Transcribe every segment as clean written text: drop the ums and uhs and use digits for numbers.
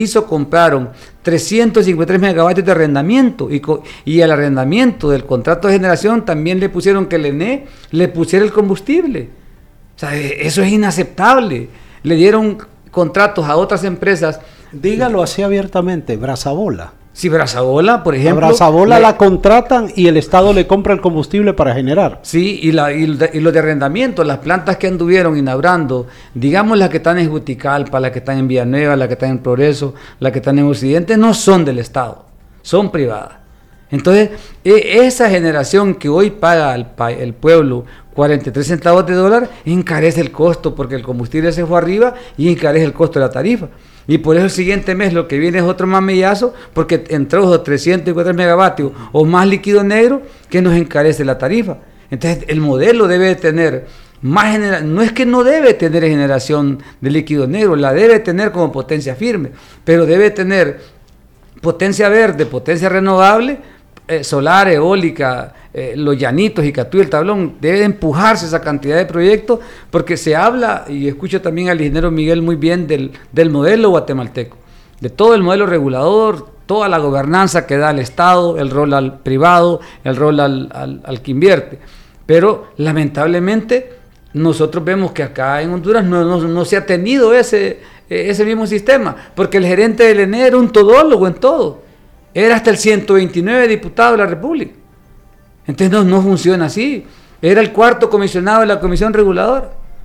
compraron 353 megavatios de arrendamiento y al arrendamiento del contrato de generación también le pusieron que el ENE le pusiera el combustible. O sea, eso es inaceptable. Le dieron contratos a otras empresas. Dígalo así abiertamente, Brazabola. Si Brazabola, por ejemplo... A Brazabola la contratan y el Estado le compra el combustible para generar. Sí, y los de arrendamiento, las plantas que anduvieron inaugurando, digamos las que están en Juticalpa, las que están en Villanueva, las que están en Progreso, las que están en Occidente, no son del Estado, son privadas. Entonces, esa generación que hoy paga el pueblo 43 centavos de dólar, encarece el costo porque el combustible se fue arriba y encarece el costo de la tarifa. Y por eso el siguiente mes lo que viene es otro mamellazo, porque entró los 304 megavatios o más líquido negro que nos encarece la tarifa. Entonces el modelo debe tener más no es que no debe tener generación de líquido negro, la debe tener como potencia firme, pero debe tener potencia verde, potencia renovable, solar, eólica, los llanitos y Catú y el Tablón, debe empujarse esa cantidad de proyectos, porque se habla, y escucho también al ingeniero Miguel muy bien del modelo guatemalteco, de todo el modelo regulador, toda la gobernanza que da al Estado, el rol al privado, el rol al que invierte, pero lamentablemente nosotros vemos que acá en Honduras no se ha tenido ese mismo sistema, porque el gerente del ENE era un todólogo en todo, era hasta el 129 diputado de la República. Entonces no funciona así. Era el cuarto comisionado de la Comisión Reguladora.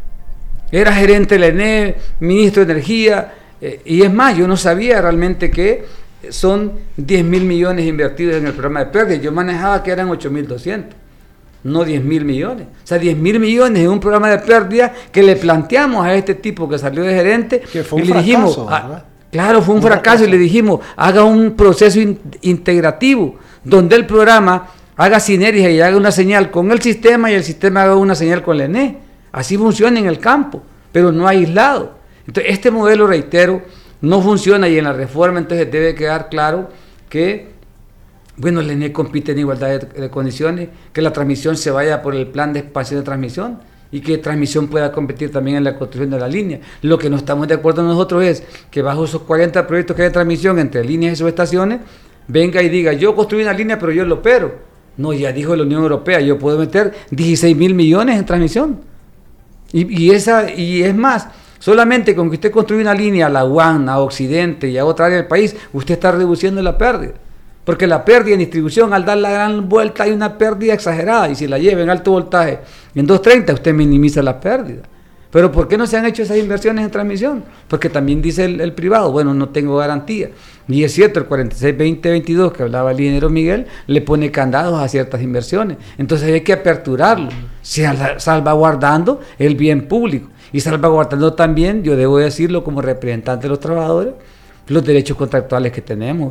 Era gerente del ENE, ministro de Energía. Y es más, yo no sabía realmente que son 10.000 millones invertidos en el programa de pérdida. Yo manejaba que eran 8.200, no 10.000 millones. O sea, 10.000 millones en un programa de pérdida que le planteamos a este tipo que salió de gerente. Que fue un y le fracaso, dijimos, ¿verdad? Claro, fue un fracaso y le dijimos, haga un proceso integrativo donde el programa haga sinergia y haga una señal con el sistema y el sistema haga una señal con el ENE. Así funciona en el campo, pero no aislado. Entonces, este modelo, reitero, no funciona y en la reforma entonces debe quedar claro que, bueno, el ENE compite en igualdad de condiciones, que la transmisión se vaya por el plan de expansión de transmisión y que transmisión pueda competir también en la construcción de la línea. Lo que no estamos de acuerdo nosotros es que bajo esos 40 proyectos que hay de transmisión entre líneas y subestaciones, venga y diga, yo construí una línea pero yo lo opero. No, ya dijo la Unión Europea, yo puedo meter 16.000 millones en transmisión. Y es más, solamente con que usted construye una línea a la UAN, a Occidente y a otra área del país, usted está reduciendo la pérdida. Porque la pérdida en distribución, al dar la gran vuelta, hay una pérdida exagerada. Y si la lleva en alto voltaje en 230, usted minimiza la pérdida. Pero ¿por qué no se han hecho esas inversiones en transmisión? Porque también dice el privado, bueno, no tengo garantía. Y es cierto, el 46-20-22 que hablaba el ingeniero Miguel, le pone candados a ciertas inversiones. Entonces hay que aperturarlo, salvaguardando el bien público. Y salvaguardando también, yo debo decirlo como representante de los trabajadores, los derechos contractuales que tenemos.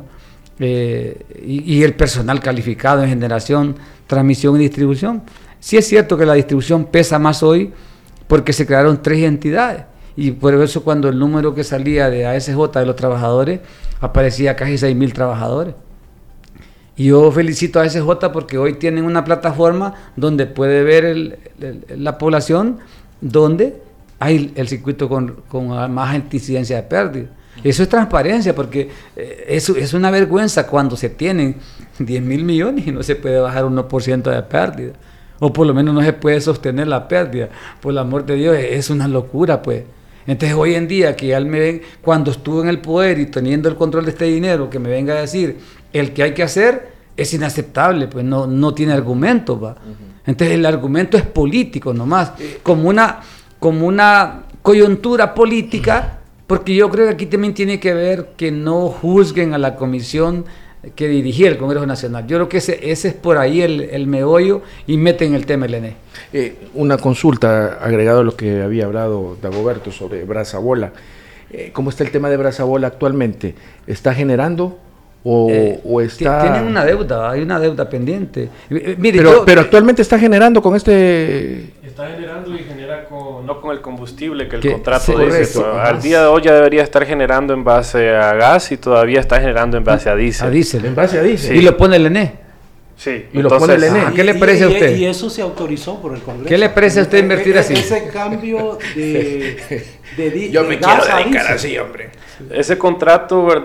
Y el personal calificado en generación, transmisión y distribución. Sí es cierto que la distribución pesa más hoy porque se crearon 3 entidades y por eso cuando el número que salía de ASJ de los trabajadores aparecía casi 6.000 trabajadores. Y yo felicito a ASJ porque hoy tienen una plataforma donde puede ver la población, donde hay el circuito con más incidencia de pérdida. Eso es transparencia, porque eso es una vergüenza cuando se tienen 10.000 millones y no se puede bajar 1% de pérdida, o por lo menos no se puede sostener la pérdida. Por el amor de Dios, es una locura, pues. Entonces hoy en día que él me ven, cuando estuvo en el poder y teniendo el control de este dinero, que me venga a decir el que hay que hacer, es inaceptable, pues no tiene argumentos, ¿va? Entonces el argumento es político nomás, como una coyuntura política. Porque yo creo que aquí también tiene que ver que no juzguen a la comisión que dirigía el Congreso Nacional. Yo creo que ese es por ahí el meollo y meten el tema del ENE. Una consulta agregado a lo que había hablado Dagoberto sobre Brazabola. ¿Cómo está el tema de Brazabola actualmente? ¿Está generando o está...? Tienen una deuda, hay una deuda pendiente. Mire, pero actualmente está generando con este... Está generando y genera no con el combustible que el Que contrato sí, dice. correcto. Al día de hoy ya debería estar generando en base a gas y todavía está generando en base a diésel. A diésel. En base a diésel. Sí. Y lo pone el ENE. Sí. Y lo pone el ENE. ¿Qué le parece a usted? Y eso se autorizó por el Congreso. ¿Qué le parece a usted invertir así? Ese cambio de Yo me gas quiero a dedicar diésel. así, hombre. Ese contrato, ¿verdad?